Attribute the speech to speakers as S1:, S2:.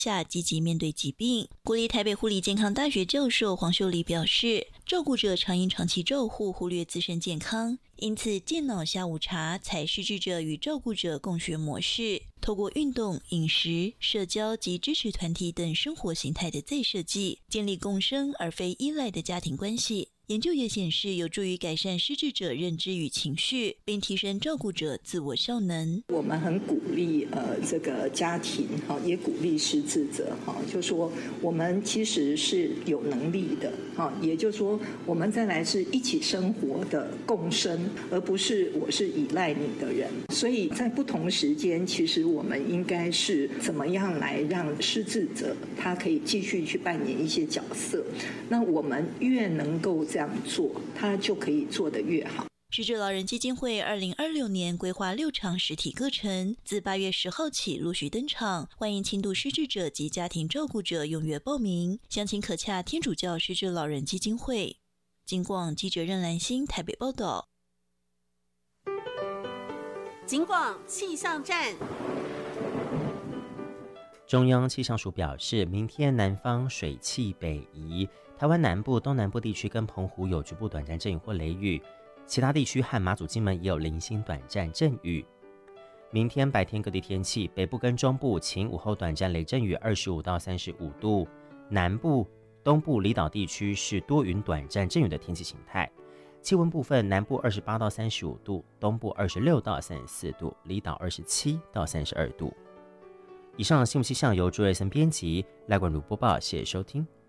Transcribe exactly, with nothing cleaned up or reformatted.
S1: 下积极面对疾病。国立台北护理健康大学教授黄秀丽表示，照顾者常因长期照护忽略自身健康，因此健脑下午茶采失智者与照顾者共学模式，透过运动、饮食、社交及支持团体等生活形态的再设计，建立共生而非依赖的家庭关系。研究也显示，有助于改善失智者认知与情绪，并提升照顾者自我效能。
S2: 我们很鼓励呃这个家庭哈，也鼓励失智者哈，就说我们其实是有能力的哈，也就是说我们再来是一起生活的共生，而不是我是依赖你的人。所以在不同时间，其实我们应该是怎么样来让失智者他可以继续去扮演一些角色。那我们越能够这样做，他就可以做得越好。
S1: 失智老人基金会二零二六年规划六场实体课程，自八月十号起陆续登场，欢迎轻度失智者及家庭照顾者踊跃报名。详情可洽天主教失智老人基金会。金广记者任兰心台北报道。
S3: 金广气象站。
S4: 中央气象署表示，明天南方水汽北移，台湾南部、东南部地区跟澎湖有局部短暂阵雨或雷雨，其他地区和马祖、金门也有零星短暂阵雨。明天白天各地天气，北部跟中部晴，午后短暂雷阵雨，二十五到三十五度；南部、东部离岛地区是多云短暂阵雨的天气形态。气温部分，南部二十八到三十五度，东部二十六到三十四度，离岛二十七到三十二度。以上新闻气象由朱瑞森编辑，赖冠如播报，谢谢收听。